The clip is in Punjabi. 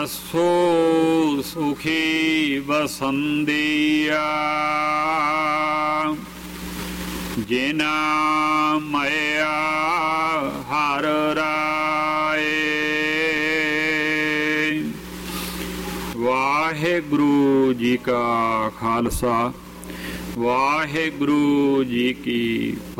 ਬਸੋ ਸੁਖੀ ਬਸੰਦੀਆ ਜਿਨਾ ਮਇਆ ਹਰ ਰਾਏ। ਵਾਹਿਗੁਰੂ ਜੀ ਕਾ ਖਾਲਸਾ ਵਾਹਿਗੁਰੂ ਜੀ ਕੀ